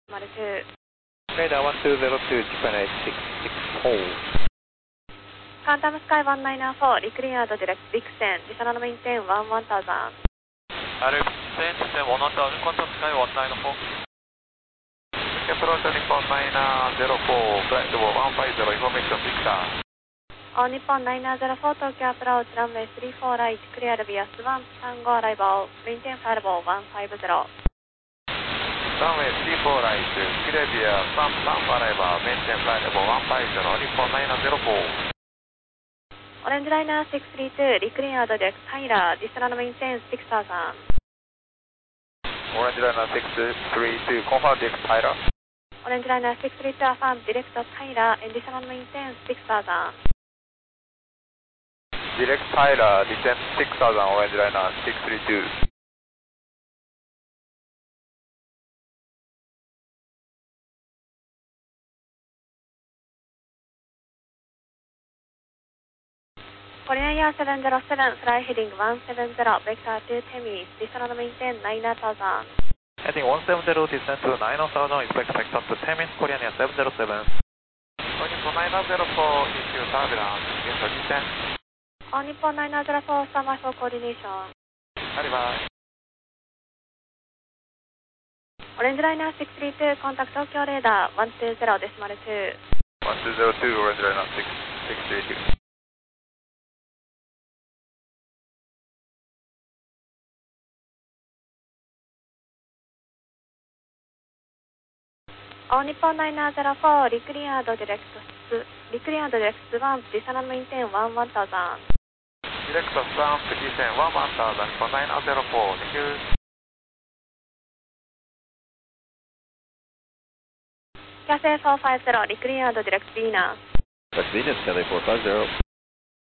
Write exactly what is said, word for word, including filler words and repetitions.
丸に。 Radar one two zero two, Japan eight six six four. Quantum Sky one nine four, Recleared Direct Vixen, Descend and Maintain one one thousand. Direct Vixen, Descend one one thousand, Quantum Sky one nine four. Approach Nippon nine zero four, flight level one five zero, information Victor. On Nippon nine zero four, Tokyo Approach, runway three four right, cleared via Swan, Tango arrival, maintain flight level one five zero. Runway three four right, cleared via Swan, Tango arrival, maintain flight level one five zero, Nippon nine zero four. Orange Liner six three two, Recleared Direct Tyler, Descend and Maintain six thousand. Orange Liner six three two, confirm direct Tyler. Orange Liner six three two, affirm direct Tyler, and Descend and Maintain six thousand. Direct Tyler, descend six thousand, Orange Liner six three two. Korean Air seven zero seven, fly heading one seven zero, vector to Temis, descend and maintain nine thousand. Heading one seven zero, descend to nine thousand, expect vector to Temis, Korean Air seven zero seven. Nippon nine zero four, issue turbulence, begin to descend. On Nippon nine zero four, standby for coordination. Arrival. Orange Liner six three two, contact Tokyo radar one two zero decimal two. one two zero two, Orange Liner six three two. On Nippon nine zero four, Recleared Direct Recleared Direct Swan, descend and maintain one one thousand. Direct Swan, descend one one thousand, Nippon nine zero four, thank you. Cathay four five zero, Recleared Direct Venus. That's Venus, Cathay four five zero.